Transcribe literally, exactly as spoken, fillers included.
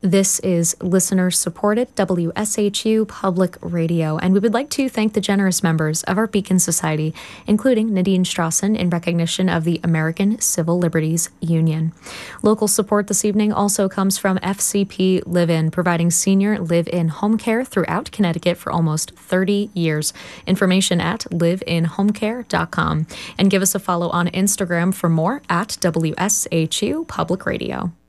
This is listener-supported W S H U Public Radio, and we would like to thank the generous members of our Beacon Society, including Nadine Strawson, in recognition of the American Civil Liberties Union. Local support this evening also comes from F C P Live-In, providing senior live-in home care throughout Connecticut for almost thirty years. Information at live in home care dot com. And give us a follow on Instagram for more at W S H U Public Radio.